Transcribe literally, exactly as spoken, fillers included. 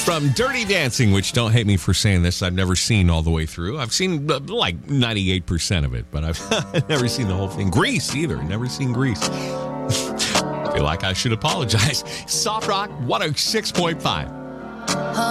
From Dirty Dancing, which don't hate me for saying this, I've never seen all the way through. I've seen uh, like ninety-eight percent of it, but I've never seen the whole thing. Grease either. Never seen Grease. I feel like I should apologize. Soft Rock one oh six point five.